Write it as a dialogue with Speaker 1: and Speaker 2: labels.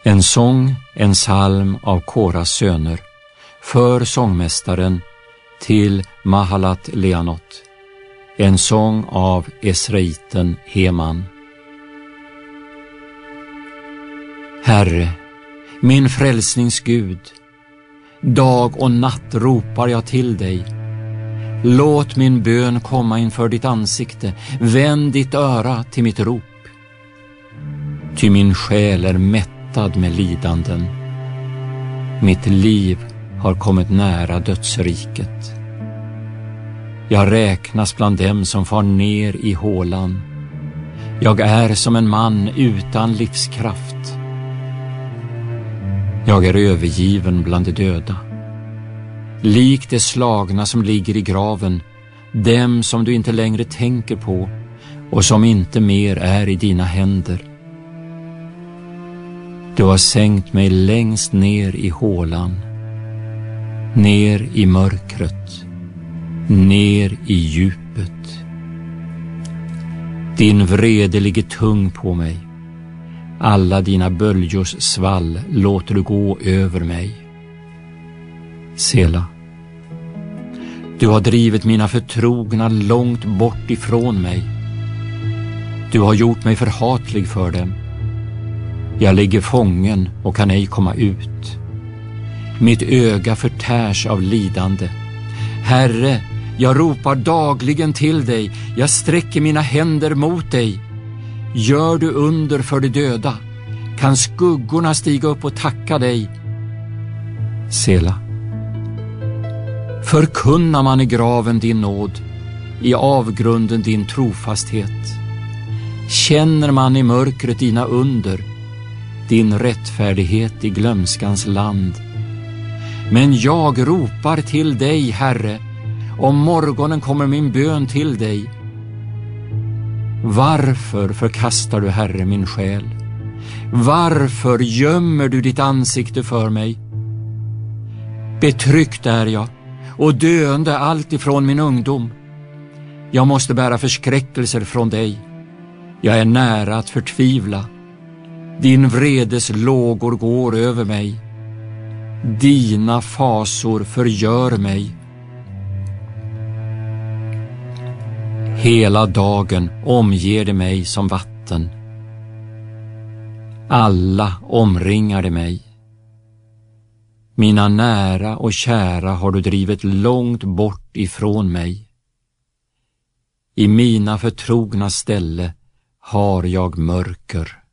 Speaker 1: En sång, en psalm av Koras söner, för sångmästaren till Mahalat Leanot. En sång av Esraiten Heman. Herre, min frälsningsgud, dag och natt ropar jag till dig. Låt min bön komma inför ditt ansikte, vänd ditt öra till mitt rop. Ty min själ är mättad med lidanden. Mitt liv har kommit nära dödsriket. Jag räknas bland dem som far ner i hålan. Jag är som en man utan livskraft. Jag är övergiven bland de döda. Lik de slagna som ligger i graven, dem som du inte längre tänker på och som inte mer är i dina händer. Du har sänkt mig längst ner i hålan, ner i mörkret, ner i djupet. Din vrede ligger tung på mig. Alla dina böljors svall låter du gå över mig. Sela. Du har drivit mina förtrogna långt bort ifrån mig. Du har gjort mig förhatlig för dem. Jag ligger fången och kan ej komma ut. Mitt öga förtärs av lidande. Herre, jag ropar dagligen till dig. Jag sträcker mina händer mot dig. Gör du under för de döda? Kan skuggorna stiga upp och tacka dig? Sela. Förkunnar man i graven din nåd, i avgrunden din trofasthet? Känner man i mörkret dina under, din rättfärdighet i glömskans land? Men jag ropar till dig, Herre, om morgonen kommer min bön till dig. Varför förkastar du, Herre, min själ? Varför gömmer du ditt ansikte för mig? Betryckt är jag och döende allt ifrån min ungdom. Jag måste bära förskräckelser från dig. Jag är nära att förtvivla. Din vredes lågor går över mig. Dina fasor förgör mig. Hela dagen omger det mig som vatten. Alla omringar det mig. Mina nära och kära har du drivit långt bort ifrån mig. I mina förtrogna ställe har jag mörker.